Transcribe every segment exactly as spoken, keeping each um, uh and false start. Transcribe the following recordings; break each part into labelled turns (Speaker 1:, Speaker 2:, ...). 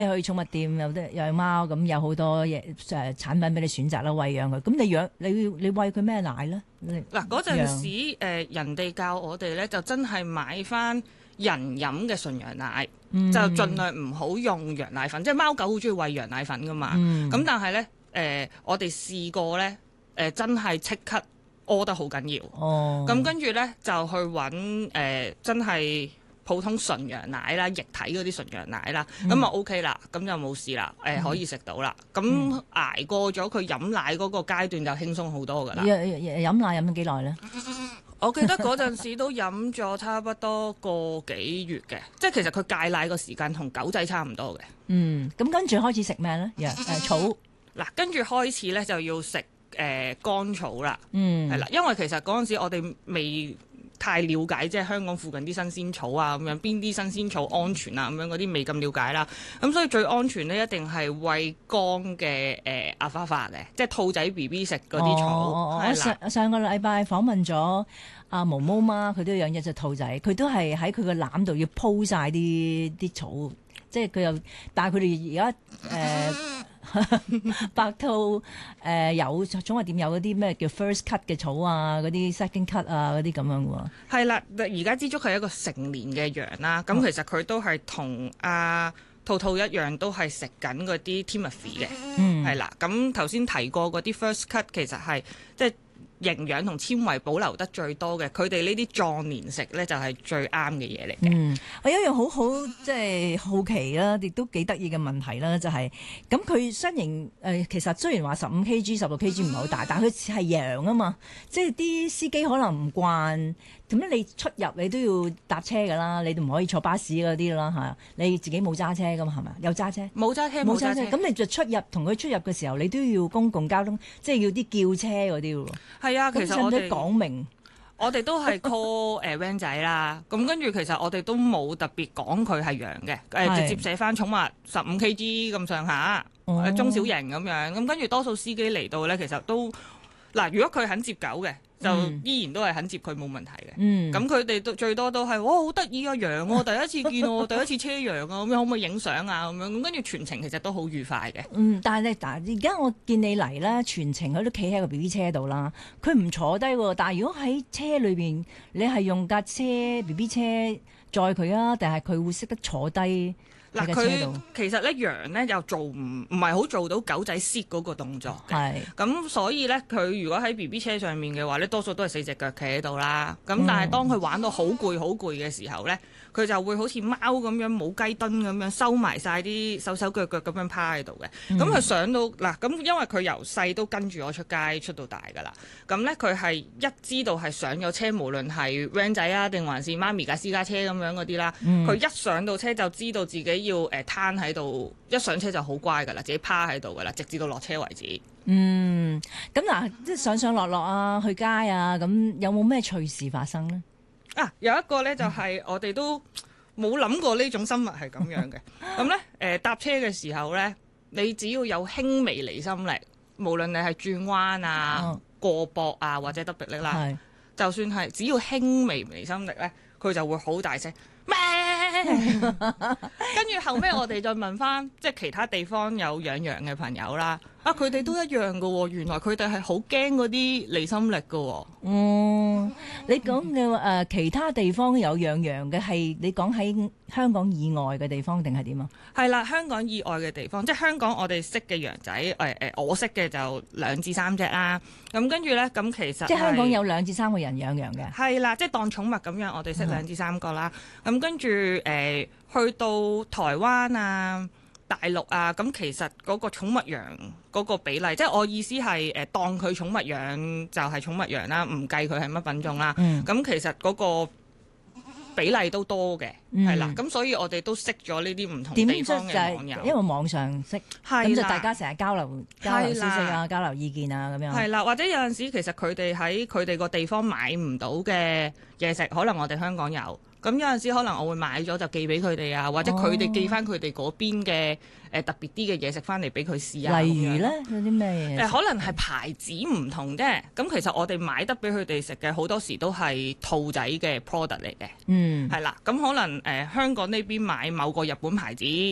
Speaker 1: 去寵物店有得養貓，咁有好多嘢誒產品俾你選擇啦，餵養佢。咁你養你你餵佢咩奶咧？
Speaker 2: 嗱，嗰陣時誒、呃、人哋教我哋咧，就真係買翻人飲嘅純羊奶，嗯、就盡量唔好用羊奶粉。即係貓狗好中意餵羊奶粉噶嘛。咁、嗯、但係咧誒，我哋試過咧誒、呃，真係即刻屙得好緊要。哦，咁跟住咧就去揾誒、呃，真係。普通純羊奶啦，液體嗰啲純羊奶啦，咁啊 OK 啦，咁就冇事啦，誒、呃、可以食到啦。咁、嗯、捱過咗佢飲奶嗰個階段就輕鬆好多噶啦。
Speaker 1: 飲奶飲咗幾耐咧？
Speaker 2: 我記得嗰陣時都飲咗差不多個幾月嘅，即係其實佢戒奶個時間同狗仔差唔多嘅。
Speaker 1: 嗯，咁跟住開始食咩咧？誒、呃、草
Speaker 2: 嗱，跟住開始咧就要食誒乾草啦。嗯，係啦，因為其實嗰陣時我哋未太了解即係香港附近啲新鮮草啊，咁樣邊啲新鮮草安全啊，咁樣嗰啲未咁了解啦。咁所以最安全咧，一定係餵乾嘅誒阿花花嘅，即係兔仔 B B 食嗰啲草。
Speaker 1: 哦、我上上個禮拜訪問咗阿毛毛媽，佢都養一隻兔仔，佢都係喺佢個籃度要鋪晒啲啲草，即係佢又，但係佢哋而家誒。白兔誒、呃、有寵物店有嗰啲咩叫 first cut 嘅草啊，嗰啲 second cut 啊，嗰啲咁樣喎。係
Speaker 2: 啦，而家枝竹係一個成年嘅羊啦，咁、嗯、其實佢都係同阿兔兔一樣，都係食緊嗰啲 Timothy 嘅，係、嗯、啦。咁頭先提過嗰啲 first cut 其實係即係營養同纖維保留得最多嘅，佢哋呢啲壯年食咧就係最啱嘅嘢嚟嘅。
Speaker 1: 嗯，我有一樣好好即係好奇啦，亦都幾得意嘅問題啦，就係咁佢身形誒、呃，其實雖然話十五 K G、十六 K G 唔係好大，但係佢係羊啊嘛，即係啲司機可能唔慣。咁咧，你出入你都要搭車㗎啦，你都唔可以坐巴士嗰啲啦嚇。你自己冇揸車㗎嘛，係咪？有揸車？
Speaker 2: 冇揸車，冇揸車。
Speaker 1: 咁你就出入同佢出入嘅時候，你都要公共交通，即係要啲叫車嗰啲喎。
Speaker 2: 係啊，其實我哋
Speaker 1: 講明，
Speaker 2: 我哋都係 call 誒 van 仔啦。咁跟住其實我哋都冇特別講佢係羊嘅，誒直接寫翻寵物十五 K G 咁上下，中小型咁樣。咁跟住多數司機嚟到咧，其實都嗱，如果佢肯接狗嘅。就依然都係肯接佢冇問題嘅。咁佢哋都最多都係，哇好得意啊羊喎、啊，第一次見我第一次車羊啊，咁樣可唔可以影相啊咁樣？咁跟住全程其實都好愉快嘅。
Speaker 1: 嗯，但係咧，但而家我見你嚟咧，全程佢都企喺個 B B 車度啦，佢唔坐低喎。但係如果喺車裏邊，你係用架車 B B 車載佢啊，定係佢會識得坐低？
Speaker 2: 嗱，佢其實咧羊咧又做唔唔係好做到狗仔 sit 嗰個動作嘅，咁所以咧佢如果喺 B B 車上面嘅話咧，多數都係四隻腳企喺度啦。咁、嗯、但係當佢玩到好攰好攰嘅時候咧，佢就會好似貓咁樣冇雞墩咁樣收埋晒啲手手腳腳咁樣趴喺度嘅。咁、嗯、佢上到嗱，咁因為佢由細都跟住我出街出到大噶啦，咁咧佢係一知道係上咗車，無論係 van 仔啊定還是媽咪架私家車咁樣嗰啲啦，佢、嗯、一上到車就知道自己要誒攤喺度，一上車就好乖噶啦，自己趴喺度噶啦，直至到落車為止。
Speaker 1: 嗯，咁嗱，即係上上落落啊，去街啊，咁有冇咩趣事發生呢？
Speaker 2: 啊，有一個咧就係、是、我哋都冇諗過呢種生物係咁樣嘅。咁咧誒搭車嘅時候咧，你只要有輕微離心力，無論你係轉彎啊、哦、過駁啊或者得迫力啦，就算係只要輕微離心力咧，佢就會好大聲。跟住後尾我哋再問翻，即係其他地方有養羊嘅朋友啦，啊佢哋都一樣㗎喎，原來佢哋係好驚嗰啲離心力㗎喎。
Speaker 1: 嗯，你講嘅誒其他地方有養羊嘅係你講喺香港以外嘅地方定係點啊？
Speaker 2: 係啦，香港以外嘅地方，即係香港我哋識嘅羊仔，誒、呃、誒我識嘅就兩至三隻啦。咁跟住咧，咁其實
Speaker 1: 即係香港有兩至三個人養羊嘅。
Speaker 2: 係啦，即係當寵物咁樣，我哋識兩至三個啦。咁、嗯、跟住誒、呃、去到台灣啊、大陸啊，咁其實嗰個寵物羊嗰個比例，即係我意思係誒、呃、當佢寵物養就係寵物羊啦，唔計佢係乜品種啦。咁、嗯、其實嗰個比例都多嘅，係、嗯、啦。咁所以我哋都識咗呢啲唔同地方嘅網友，
Speaker 1: 因為網上識，咁就大家成日交流交流消息啊、交流意見啊咁樣。係
Speaker 2: 啦，或者有陣時其實佢哋喺佢哋個地方買唔到嘅嘢食，可能我哋香港有。咁有陣時可能我會買咗就寄俾佢哋啊，或者佢哋寄翻佢哋嗰邊嘅誒特別啲嘅嘢食翻嚟俾佢試啊。
Speaker 1: 例如咧有啲咩嘢？
Speaker 2: 誒可能係牌子唔同啫。咁其實我哋買得俾佢哋食嘅好多時都係兔仔嘅 product 嚟嘅。嗯，係啦。咁可能誒、呃、香港呢邊買某個日本牌子。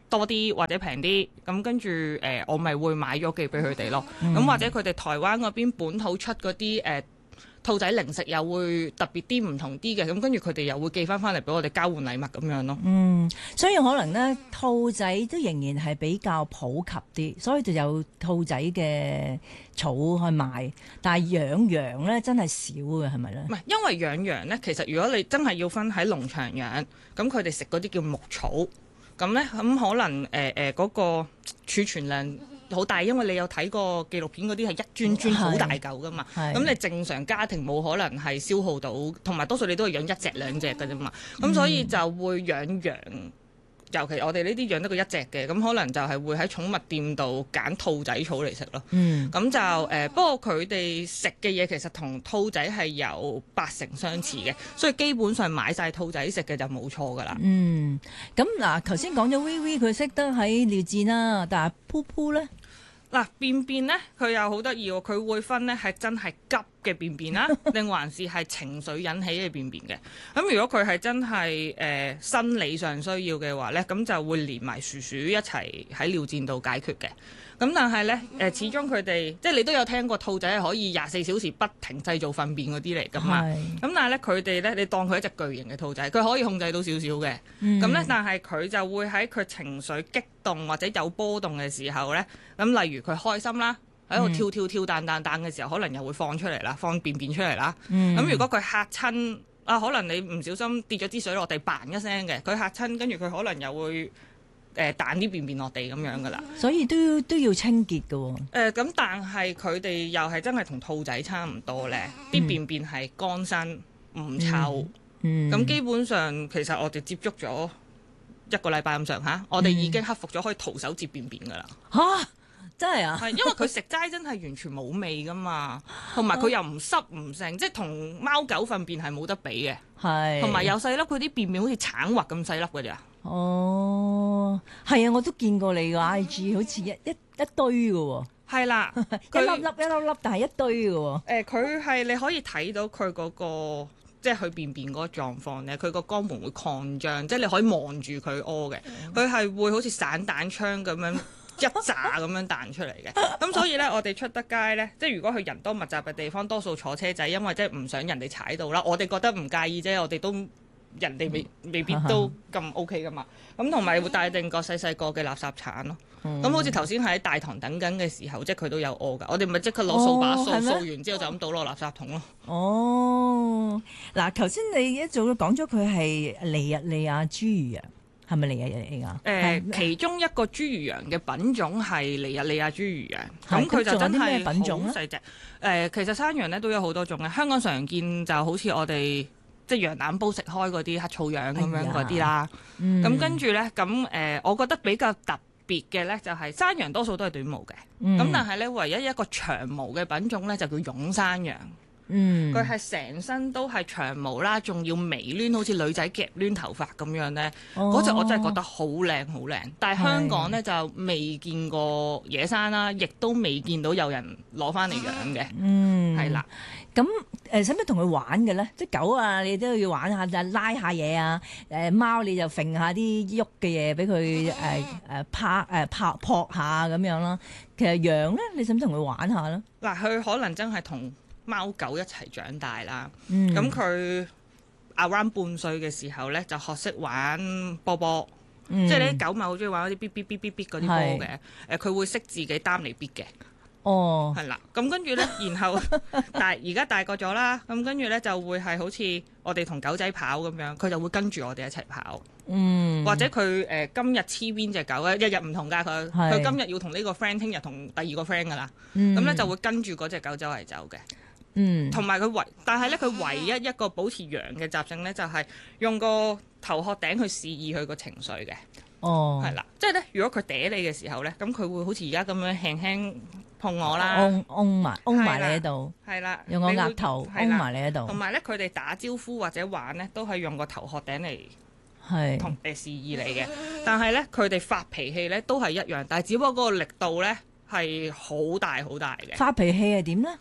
Speaker 2: 多啲或者平啲，咁跟住誒我咪會買咗寄俾佢哋咯。咁、
Speaker 1: 嗯、
Speaker 2: 或者佢哋台灣嗰邊本土出嗰啲誒兔仔零食又會特別啲唔同啲嘅，咁跟住佢哋又會寄翻翻嚟俾我哋交換禮物咁樣咯。
Speaker 1: 嗯，所以可能咧兔仔都仍然係比較普及啲，所以就有兔仔嘅草去賣。但係養羊咧真係少嘅，係咪咧？
Speaker 2: 唔係，因為養羊咧，其實如果你真係要分喺農場養，咁佢哋食嗰啲叫牧草，咁咧咁可能誒誒嗰個儲存量好大，因為你有睇過紀錄片嗰啲係一磚磚好大嚿噶嘛，咁你正常家庭冇可能係消耗到，同埋多數你都係養一隻兩隻嘅啫嘛，咁、嗯、所以就會養羊，尤其我哋呢啲養得過一隻嘅，咁可能就係會喺寵物店度揀兔仔草嚟食咯。嗯，咁就誒、呃，不過佢哋食嘅嘢其實同兔仔係有八成相似嘅，所以基本上買晒兔仔食嘅就冇錯噶啦。嗯，
Speaker 1: 咁嗱，頭先講咗 V V 佢識得喺尿戰啦，但係噗噗咧。
Speaker 2: 嗱，便便咧，佢又好得意喎，佢會分咧係真係急嘅便便啦，定還是係情緒引起嘅便便嘅。咁如果佢係真係誒、呃、生理上需要嘅話咧，咁就會連埋鼠鼠一齊喺尿戰度解決嘅。咁但係咧誒，始終佢哋即係你都有聽過兔仔係可以廿四小時不停製造糞便嗰啲嚟㗎嘛。咁是但係咧佢哋咧，你當佢一隻巨型嘅兔仔，佢可以控制到少少嘅。咁咧、嗯，但係佢就會喺佢情緒激動或者有波動嘅時候咧，咁例如佢開心啦，喺度跳跳跳彈彈彈嘅時候，可能又會放出嚟啦，放便便出嚟啦。咁、嗯、如果佢嚇親啊，可能你唔小心跌咗支水落地，嘭一聲嘅，佢嚇親，跟住佢可能又會。誒彈啲便便落地咁樣噶啦，
Speaker 1: 所以都要都要清潔嘅喎、哦。咁、
Speaker 2: 呃，但係佢哋又係真係同兔仔差唔多咧，啲、嗯、便便係乾身唔臭。咁、嗯嗯、基本上其實我哋接觸咗一個禮拜咁上下，我哋已經克服咗可以徒手接便便噶啦。
Speaker 1: 嚇、啊！真係啊！
Speaker 2: 係因為佢食齋真係完全冇味噶嘛，同埋佢又唔濕唔剩，即係同貓狗糞便係冇得比嘅。係，同埋有細粒，佢啲便便好似橙核咁細粒嘅咋。
Speaker 1: 哦，係啊，我都見過你個 I G， 好似一一一堆嘅喎。
Speaker 2: 係啦，
Speaker 1: 一粒粒一粒粒，但係一堆嘅喎。
Speaker 2: 誒，佢係你可以睇到佢嗰個即係佢便便嗰個狀況咧，佢個肛門會擴張，即係你可以望住佢屙嘅，佢係會好似散彈槍咁樣。一紮咁樣彈出嚟嘅，咁所以咧，我哋出得街咧，即係如果去人多密集嘅地方，多數坐車仔，因為即係唔想人哋踩到啦。我哋覺得唔介意啫，我哋都人哋未未必都咁 OK 噶嘛。咁同埋會帶定個細細個嘅垃圾鏟咯。咁、嗯、好似頭先喺大堂等緊嘅時候，即係佢都有屙㗎。我哋咪即刻攞掃把掃掃完之後就咁倒落垃圾桶咯。
Speaker 1: 哦，嗱，頭先你一早都講咗佢係尼日利亞侏儒羊。係咪尼日利亞？誒、
Speaker 2: 呃，其中一個侏儒羊嘅品種係尼日利亞侏儒羊，咁佢就真係好細隻。誒、呃，其實山羊咧都有好多種嘅，香港常見就好似我哋即係羊腩煲食開嗰啲黑草羊咁樣嗰啲啦。咁、嗯、跟住咧，咁誒、呃，我覺得比較特別嘅咧就係山羊多數都係短毛嘅，咁、嗯、但係咧唯一一個長毛嘅品種咧就叫絨山羊。嗯，佢係成身都係長毛啦，仲要微攣，好似女仔夾攣頭髮咁樣咧。嗰隻、哦、我真係覺得好靚好靚，但係香港咧就未見過野生啦，亦都未見到有人攞翻嚟養嘅。嗯，係啦。
Speaker 1: 咁誒使唔使同佢玩嘅咧？即係狗啊，你都要玩下，就拉下嘢啊。誒貓你就揈下啲喐嘅嘢俾佢誒誒拍誒拍撲下咁樣啦。其實羊咧，你使唔使同佢玩下咧？
Speaker 2: 嗱，佢可能真係同貓狗一齊長大啦，咁佢 around 半歲嘅時候咧，就學識玩波波，嗯、即係你啲狗咪好中意玩嗰啲嗶嗶嗶嗶嗶嗰啲波嘅，誒佢是、呃、會識自己擔嚟嗶嘅，哦，係啦，咁跟住咧，然後大而家大個咗啦，咁跟住咧就會係好似我哋同狗仔跑咁樣，佢就會跟住我哋一齊跑，嗯，或者佢誒、呃、今日黐邊隻狗咧，日日唔同㗎，佢佢是今日要同呢個 friend，聽日同第二個 friend 㗎啦，咁咧、嗯、就會跟住嗰隻狗周圍走嘅。嗯，同埋佢唯，但係咧佢唯一一個保持羊嘅習性咧，就係、是、用個頭殼頂去示意佢個情緒嘅。哦，係啦，即係咧，如果佢嗲你嘅時候咧，咁佢會好似而家咁樣輕輕碰我啦，擁擁埋擁埋你喺度，係啦，用個額頭擁埋你喺度。同埋咧，佢哋打招呼或者玩咧，都係用個頭殼頂嚟係同誒示意你嘅。但係咧，佢哋發脾氣咧都係一樣，但係只不過嗰個力度咧係好大好大嘅。發脾氣係點咧？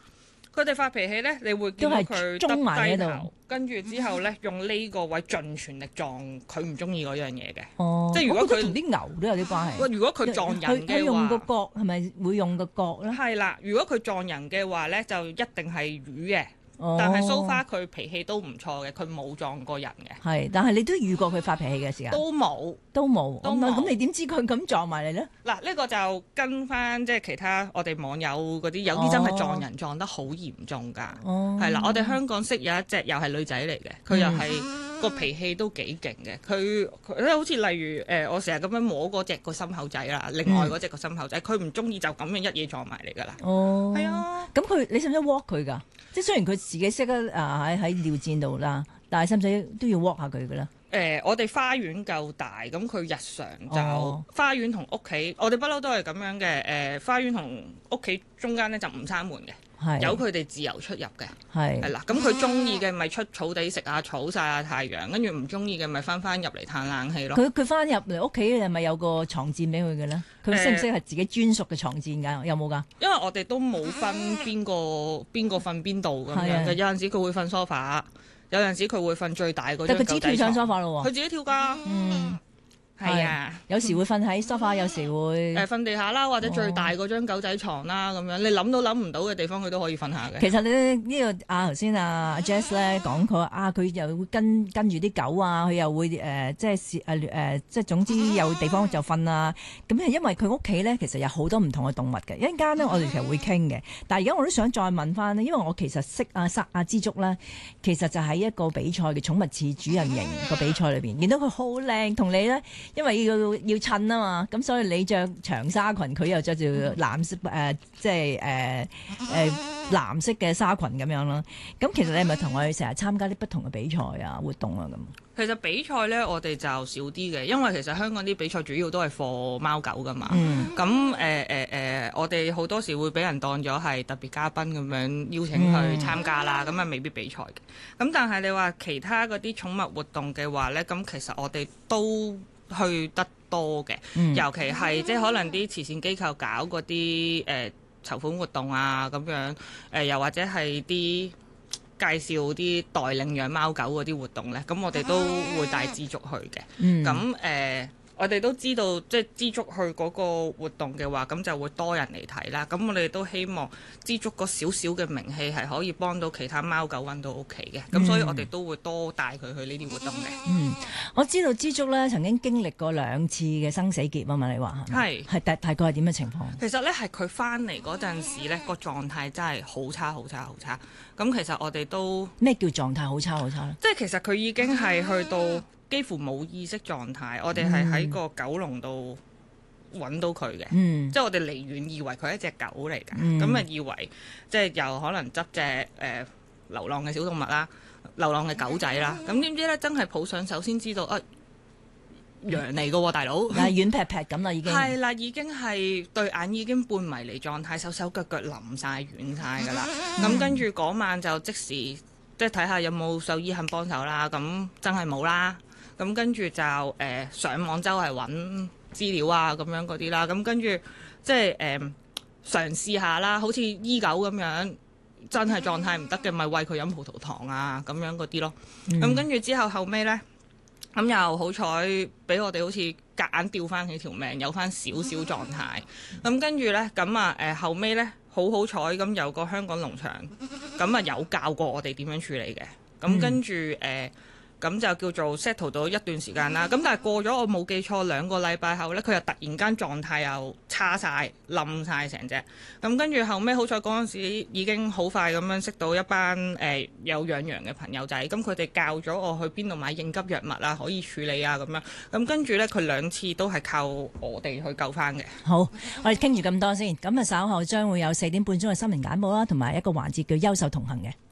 Speaker 2: 佢哋發脾氣咧，你會見到佢
Speaker 1: 都係中埋喺度，
Speaker 2: 跟住之後咧用呢個位盡全力撞佢唔中意嗰樣嘢嘅。
Speaker 1: 哦，
Speaker 2: 即係如果佢
Speaker 1: 同啲牛都有啲關係。
Speaker 2: 如果佢撞人嘅話，
Speaker 1: 佢用個角係咪會用個角咧？
Speaker 2: 係啦，如果佢撞人嘅話咧，就一定係魚嘅。
Speaker 1: 哦、
Speaker 2: 但係 so far 佢脾氣都唔錯嘅，佢冇撞過人嘅。
Speaker 1: 係，但係你都遇過佢發脾氣嘅時間？都
Speaker 2: 冇，
Speaker 1: 都冇。
Speaker 2: 都冇。
Speaker 1: 咁你點知佢咁撞埋嚟咧？
Speaker 2: 嗱，呢、呢個就跟翻即係其他我哋網友嗰啲，有啲真係撞人撞得好嚴重㗎。哦，係啦，我哋香港識有一隻又係女仔嚟嘅，佢又係個脾氣都幾勁嘅。佢佢咧好似例如誒、呃，我成日咁樣摸嗰隻個心口仔啦，另外嗰隻個心口仔，佢唔中意就咁樣一嘢撞埋嚟㗎啦。哦，係啊。
Speaker 1: 咁佢你使唔使 walk 佢㗎？即係雖然佢自己識得啊喺喺尿墊度啦，但係使唔使都要 walk 下佢嘅咧？
Speaker 2: 誒、呃，我哋花園夠大，咁佢日常就、哦、花園同屋企，我哋不嬲都係咁樣嘅。誒、呃，花園同屋企中間咧就唔閂門嘅，由佢哋自由出入嘅。係係啦，咁佢中意嘅咪出草地食下草曬下太陽，跟住唔中意嘅咪翻翻入嚟嘆冷氣咯。佢佢翻入嚟屋企係咪有個床墊俾佢嘅咧？佢識唔識係自己專屬嘅床墊㗎？有冇㗎？ 因為我哋都冇分邊個邊個瞓邊度咁樣嘅，有陣時佢會瞓梳化。有陣時佢會瞓最大嗰張狗仔床，但佢自己跳上梳化咯喎，佢自己跳㗎。嗯。係啊，有時會瞓喺梳化，有時會誒瞓地下啦，或者最大嗰張狗仔床啦，咁、哦、樣你諗都諗唔到嘅地方，佢都可以瞓下嘅。其實你呢、這個啊頭先啊 Jess 咧講佢啊，佢又會跟跟住啲狗啊，佢又會誒、呃、即係誒誒即係總之有地方就瞓啊。咁係因為佢屋企咧其實有好多唔同嘅動物嘅，一陣間呢，我哋其實會傾嘅。但係而家我都想再問翻呢，因為我其實識阿沙阿枝竹咧，其實就喺一個比賽嘅寵物誌主人營個比賽裏邊，見到佢好靚，同你咧。因為要要襯啊嘛，咁所以你着長紗裙，佢又着住藍色誒、呃，即係誒誒藍色嘅紗裙咁樣啦。咁其實你係咪同我哋成日參加啲不同嘅比賽啊、活動啊咁？其實比賽咧，我哋就少啲嘅，因為其實香港啲比賽主要都係貨貓狗噶嘛。咁誒誒誒，我哋好多時會俾人當咗係特別嘉賓咁樣邀請去參加啦，咁啊、嗯、未必比賽嘅。咁但係你話其他嗰啲寵物活動嘅話咧，咁其實我哋都去得多嘅，嗯、尤其係即係可能啲慈善機構搞嗰啲誒籌款活動啊咁樣，誒、呃、又或者係啲介紹啲代領養貓狗嗰啲活動咧，咁我哋都會帶枝竹去嘅。咁誒、嗯呃，我哋都知道即係枝竹去嗰個活動嘅話，咁就會多人嚟睇啦。咁我哋都希望枝竹個少少嘅名氣係可以幫到其他貓狗揾到屋企嘅。咁、嗯、所以我哋都會多帶佢去呢啲活動嘅。嗯，我知道枝竹咧曾經經歷過兩次嘅生死劫啊嘛，你話係係大大概係點嘅情況？其實咧係佢翻嚟嗰陣時咧個狀態真係好差好差好差。咁其實我哋都咩叫狀態好差好差咧？即係其實佢已經係去到幾乎冇意識狀態，我哋係喺個狗籠度揾到佢嘅，嗯、即係我哋離遠以為佢係一隻狗嚟㗎，咁啊、嗯、以為即係又可能執隻誒、呃、流浪嘅小動物啦，流浪嘅狗仔啦，咁點知咧真係抱上手先知道啊！羊嚟㗎喎，大佬，係軟劈劈咁啦，已經係啦，已經係對眼已經半迷離狀態，手手腳腳淋晒軟晒㗎啦。咁、嗯、跟住嗰晚就即時即係睇下有冇獸醫肯幫手啦。咁真係冇啦。咁跟住就誒、呃、上網周圍揾資料啊，咁樣嗰啲啦。咁跟住即係誒、呃、嘗試下啦，好似醫狗咁樣，真係狀態唔得嘅，咪餵佢飲葡萄糖啊，咁樣嗰啲咯。咁、嗯、跟住之後後尾咧。咁又好彩，俾我哋好似夾硬吊翻起條命，有翻少少狀態。咁跟住呢，咁啊誒後尾呢，好好彩咁有個香港農場，咁啊有教過我哋點樣處理嘅。咁跟住誒。呃咁就叫做 settle 到一段時間啦。咁但係過咗我冇記錯兩個禮拜後呢，佢又突然間狀態又差晒，冧晒成隻。咁跟住後尾好彩嗰陣時已經好快咁樣識到一班誒、呃、有養羊嘅朋友仔。咁佢哋教咗我去邊度買應急藥物啊，可以處理啊咁樣。咁跟住呢，佢兩次都係靠我哋去救翻嘅。好，我哋傾住咁多先。咁啊稍後將會有四點半鐘嘅新聞簡報啦，同埋一個環節叫優秀同行嘅。